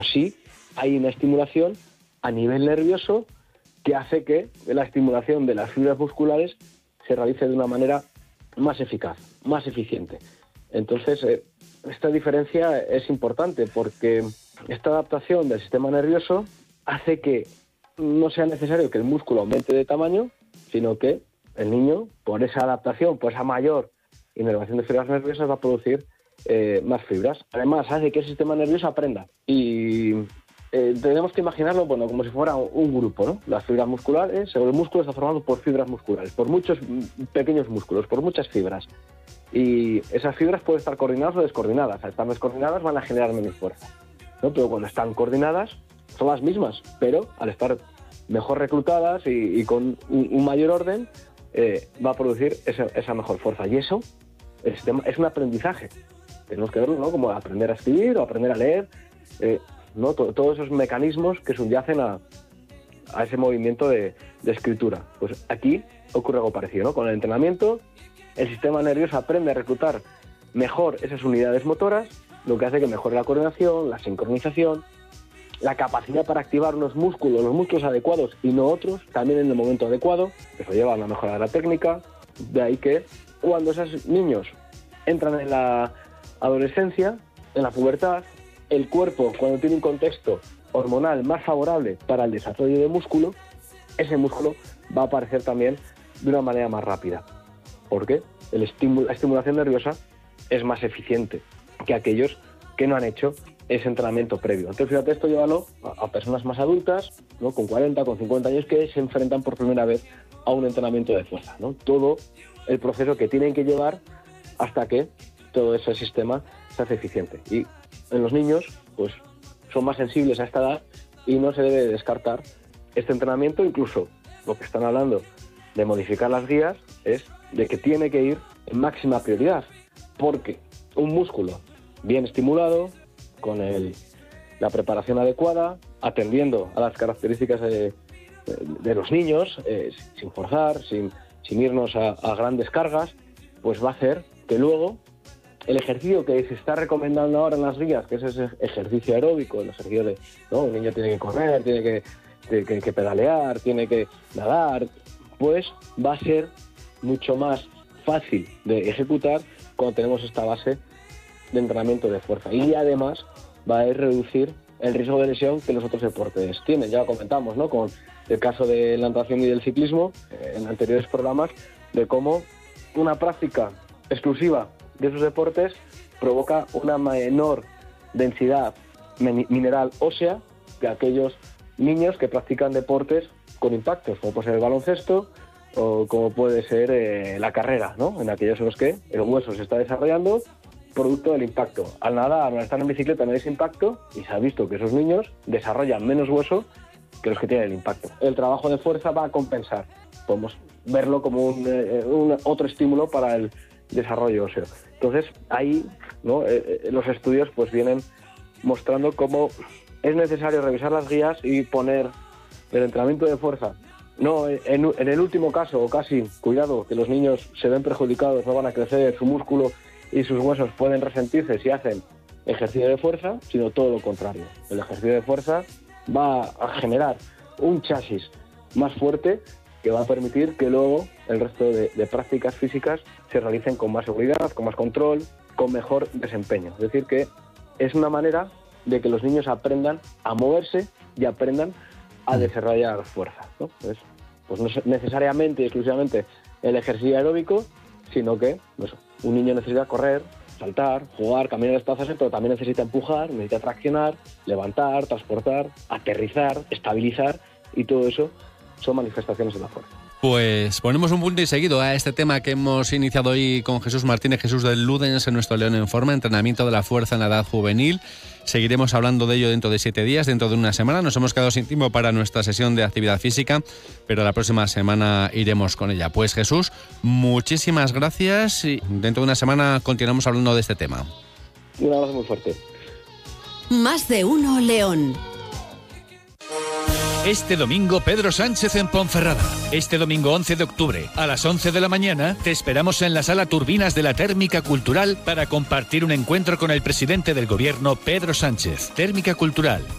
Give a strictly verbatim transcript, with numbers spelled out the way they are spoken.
Sí hay una estimulación a nivel nervioso que hace que la estimulación de las fibras musculares se realice de una manera más eficaz, más eficiente. Entonces, eh, esta diferencia es importante porque esta adaptación del sistema nervioso hace que no sea necesario que el músculo aumente de tamaño, sino que el niño, por esa adaptación, por esa mayor inervación de fibras nerviosas, va a producir eh, más fibras. Además, hace que el sistema nervioso aprenda. Y eh, tenemos que imaginarlo, bueno, como si fuera un grupo, ¿no? Las fibras musculares, el músculo está formado por fibras musculares, por muchos pequeños músculos, por muchas fibras. Y esas fibras pueden estar coordinadas o descoordinadas. Al estar descoordinadas van a generar menos fuerza, ¿no? Pero cuando están coordinadas son las mismas, pero al estar mejor reclutadas y, y con un, un mayor orden, eh, va a producir esa, esa mejor fuerza. Y eso es, es un aprendizaje. Tenemos que verlo, ¿no? Como aprender a escribir o aprender a leer, eh, ¿no? Todo, todos esos mecanismos que subyacen a, a ese movimiento de, de escritura. Pues aquí ocurre algo parecido, ¿no? Con el entrenamiento, el sistema nervioso aprende a reclutar mejor esas unidades motoras, lo que hace que mejore la coordinación, la sincronización, la capacidad para activar los músculos, los músculos adecuados y no otros, también en el momento adecuado. Eso lleva a una mejora de la técnica. De ahí que cuando esos niños entran en la adolescencia, en la pubertad, el cuerpo, cuando tiene un contexto hormonal más favorable para el desarrollo de músculo, ese músculo va a aparecer también de una manera más rápida. ¿Por qué? El estímulo, la estimulación nerviosa es más eficiente que aquellos que no han hecho ese entrenamiento previo. Entonces, fíjate, esto llévalo a, a personas más adultas, ¿no? Con cuarenta, con cincuenta años, que se enfrentan por primera vez a un entrenamiento de fuerza, ¿no? Todo el proceso que tienen que llevar hasta que todo ese sistema se hace eficiente. Y en los niños, pues, son más sensibles a esta edad y no se debe descartar este entrenamiento. Incluso lo que están hablando de modificar las guías es de que tiene que ir en máxima prioridad, porque un músculo bien estimulado, con el, la preparación adecuada, atendiendo a las características de, de, de los niños, eh, sin forzar, sin, sin irnos a, a grandes cargas, pues va a hacer que luego el ejercicio que se está recomendando ahora en las guías, que es ese ejercicio aeróbico, el ejercicio de, ¿no? Un niño tiene que correr, tiene que, tiene que, que pedalear, tiene que nadar, pues va a ser mucho más fácil de ejecutar cuando tenemos esta base de entrenamiento de fuerza. Y además va a reducir el riesgo de lesión que los otros deportes tienen. Ya lo comentamos, ¿no? Con el caso de la natación y del ciclismo, eh, en anteriores programas, de cómo una práctica exclusiva de esos deportes provoca una menor densidad mineral ósea que aquellos niños que practican deportes con impactos, como puede ser el baloncesto o como puede ser eh, la carrera, ¿no? En aquellos en los que el hueso se está desarrollando producto del impacto. Al nadar o al estar en bicicleta no hay ese impacto y se ha visto que esos niños desarrollan menos hueso que los que tienen el impacto. El trabajo de fuerza va a compensar. Podemos verlo como un, eh, un otro estímulo para el desarrollo óseo. Entonces, ahí, ¿no? eh, eh, los estudios pues vienen mostrando cómo es necesario revisar las guías y poner el entrenamiento de fuerza. No, en, en el último caso, o casi, cuidado, que los niños se ven perjudicados, no van a crecer, su músculo y sus huesos pueden resentirse si hacen ejercicio de fuerza, sino todo lo contrario. El ejercicio de fuerza va a generar un chasis más fuerte que va a permitir que luego el resto de, de prácticas físicas se realicen con más seguridad, con más control, con mejor desempeño. Es decir, que es una manera de que los niños aprendan a moverse y aprendan a desarrollar fuerza, ¿no? Pues, pues no es necesariamente y exclusivamente el ejercicio aeróbico, sino que pues, un niño necesita correr, saltar, jugar, caminar, desplazarse, pero también necesita empujar, necesita traccionar, levantar, transportar, aterrizar, estabilizar, y todo eso son manifestaciones de la fuerza. Pues ponemos un punto y seguido a este tema que hemos iniciado hoy con Jesús Martínez, Jesús del Ludens, en nuestro León en Forma, entrenamiento de la fuerza en la edad juvenil. Seguiremos hablando de ello dentro de siete días, dentro de una semana. Nos hemos quedado sin tiempo para nuestra sesión de actividad física, pero la próxima semana iremos con ella. Pues Jesús, muchísimas gracias y dentro de una semana continuamos hablando de este tema. Un abrazo muy fuerte. Más de uno León. Este domingo Pedro Sánchez en Ponferrada. Este domingo once de octubre a las once de la mañana te esperamos en la sala Turbinas de la Térmica Cultural para compartir un encuentro con el presidente del gobierno Pedro Sánchez. Térmica Cultural,